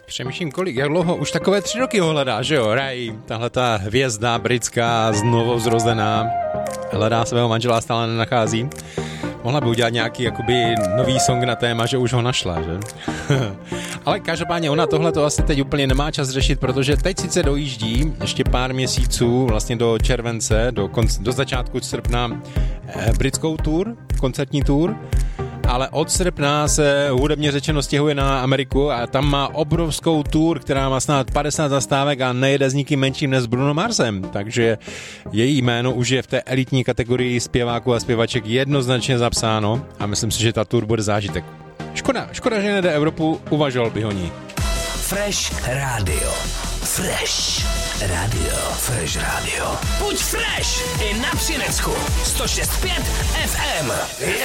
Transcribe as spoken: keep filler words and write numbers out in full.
Přemýšlím, kolik, jak dlouho, už takové tři roky ho hledá, že jo, Ray, tahle ta hvězda britská, znovu zrozená, hledá svého manžela, stále nenachází. Mohla by udělat nějaký jakoby nový song na téma, že už ho našla, že? Ale každopádně ona tohle to asi teď úplně nemá čas řešit, protože teď sice dojíždí ještě pár měsíců, vlastně do července, do, konc- do začátku srpna eh, britskou tour, koncertní tour, ale od srpna se hudebně řečeno stěhuje na Ameriku a tam má obrovskou tour, která má snad padesát zastávek a nejede s nikým menším než Bruno Marsem, takže její jméno už je v té elitní kategorii zpěváků a zpěvaček jednoznačně zapsáno a myslím si, že ta tour bude zážitek. Škoda, škoda, že nejde Evropu, uvažoval bych o ní. Fresh Radio. Fresh Radio. Fresh Radio. Buď fresh i na Přinecku. sto šest pět ef em. Je